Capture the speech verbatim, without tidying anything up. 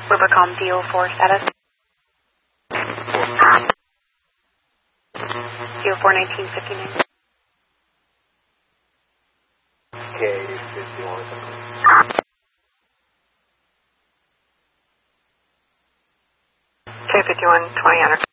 Rivercom D O four status. D O four nineteen fifty-nine. K fifty-one. K fifty-one twenty under.